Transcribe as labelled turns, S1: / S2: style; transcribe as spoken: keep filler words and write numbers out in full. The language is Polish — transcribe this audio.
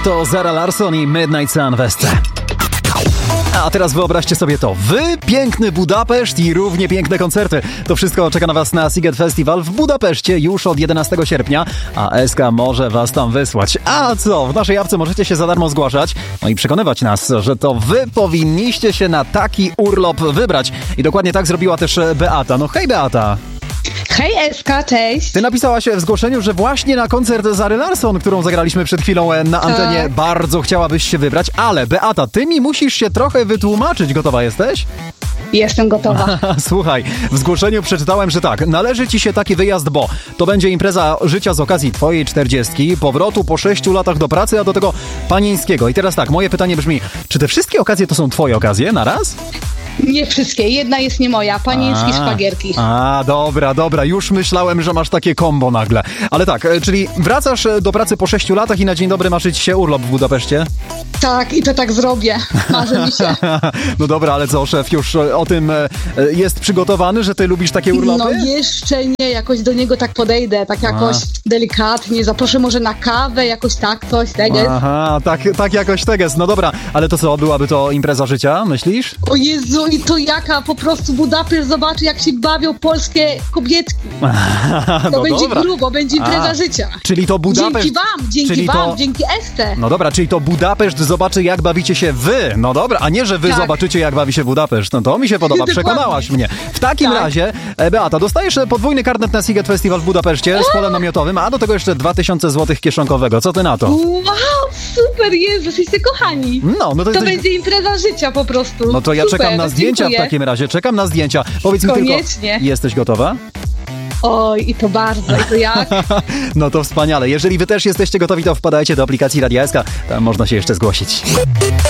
S1: To Zara Larsson i Midnight Sun Westre. A teraz wyobraźcie sobie to. Wy, piękny Budapeszt i równie piękne koncerty. To wszystko czeka na was na Sziget Festival w Budapeszcie już od jedenastego sierpnia, a S K może was tam wysłać. A co? W naszej apce możecie się za darmo zgłaszać, no i przekonywać nas, że to wy powinniście się na taki urlop wybrać. I dokładnie tak zrobiła też Beata. No hej Beata!
S2: Hej Eska, cześć!
S1: Ty napisałaś w zgłoszeniu, że właśnie na koncert Zary Larsson, którą zagraliśmy przed chwilą na antenie, tak. bardzo chciałabyś się wybrać, ale Beata, ty mi musisz się trochę wytłumaczyć. Gotowa jesteś?
S2: Jestem gotowa.
S1: Słuchaj, w zgłoszeniu przeczytałem, że tak, należy ci się taki wyjazd, bo to będzie impreza życia z okazji twojej czterdziestki, powrotu po sześciu latach do pracy, a do tego panieńskiego. I teraz tak, moje pytanie brzmi, czy te wszystkie okazje to są twoje okazje na raz?
S2: Nie wszystkie, jedna jest nie moja, panieńskie szpagierki.
S1: A, dobra, dobra, już myślałem, że masz takie kombo nagle. Ale tak, czyli wracasz do pracy po sześciu latach i na dzień dobry masz ci się urlop w Budapeszcie?
S2: Tak, i to tak zrobię. Marzy mi się.
S1: No dobra, ale co, szef już o tym jest przygotowany, że ty lubisz takie urlopy?
S2: No jeszcze nie, jakoś do niego tak podejdę, tak jakoś A. delikatnie, zaproszę może na kawę, jakoś tak coś, teges.
S1: Aha, tak, tak jakoś teges, no dobra, ale to co, byłaby to impreza życia, myślisz?
S2: O Jezu, i to jaka po prostu Budapeszt zobaczy, jak się bawią polskie kobietki. To no będzie dobra. grubo, będzie impreza A, życia.
S1: Czyli to Budapeszt...
S2: Dzięki wam, dzięki wam, to... dzięki Esce.
S1: No dobra, czyli to Budapeszt zobaczy, jak bawicie się wy. No dobra, a nie, że wy tak. zobaczycie, jak bawi się Budapeszt. No to mi się podoba, przekonałaś mnie. W takim tak. razie, Beata, dostajesz podwójny karnet na Sziget Festival w Budapeszcie z polem namiotowym, a do tego jeszcze dwa tysiące złotych kieszonkowego. Co ty na to?
S2: Wow, super, Jezu, jesteście kochani.
S1: No, no to,
S2: to
S1: jesteś...
S2: będzie impreza życia po prostu.
S1: No to ja
S2: super,
S1: czekam na zdjęcia
S2: dziękuję.
S1: w takim razie. Czekam na zdjęcia. Powiedz mi
S2: Koniecznie.
S1: tylko, jesteś gotowa?
S2: Oj, i to bardzo, i to jak?
S1: No to wspaniale. Jeżeli wy też jesteście gotowi, to wpadajcie do aplikacji Radia S K. Tam można się jeszcze zgłosić.